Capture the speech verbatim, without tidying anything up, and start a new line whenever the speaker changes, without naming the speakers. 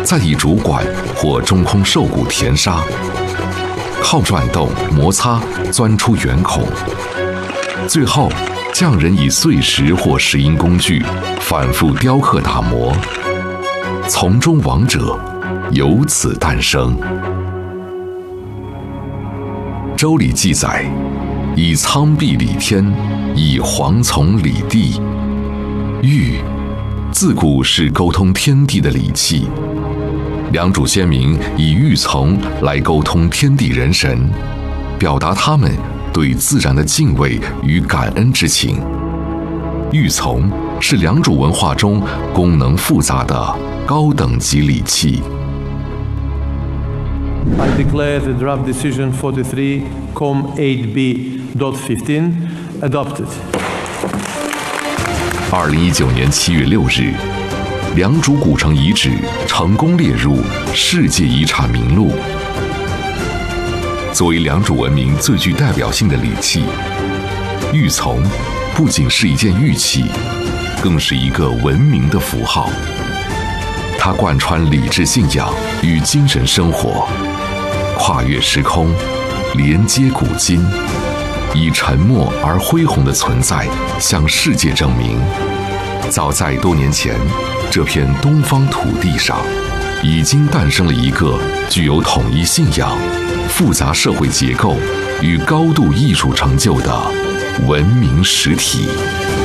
再以主管或中空受骨填沙，靠转动摩擦钻出圆孔。最后，匠人以碎石或石英工具反复雕刻打磨，从中王者由此诞生。周礼记载，以苍壁理天，以蝗丛理地。玉自古是沟通天地的礼器，良渚先民以玉琮来沟通天地人神，表达他们对自然的敬畏与感恩之情。玉琮是良渚文化中功能复杂的高等级礼器。
I declare the draft decision forty-three com eight b dot fifteen adopted.
二零一九年七月六日，良渚古城遗址成功列入世界遗产名录。作为良渚文明最具代表性的礼器，玉琮不仅是一件玉器，更是一个文明的符号。它贯穿礼制信仰与精神生活，跨越时空，连接古今，以沉默而恢宏的存在向世界证明，早在多年前，这片东方土地上已经诞生了一个具有统一信仰、复杂社会结构与高度艺术成就的文明实体。